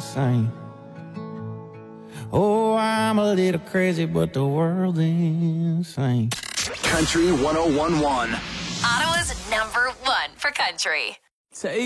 insane. Oh, I'm a little crazy, but the world's insane. Country 101.1. Ottawa's #1 for country. Take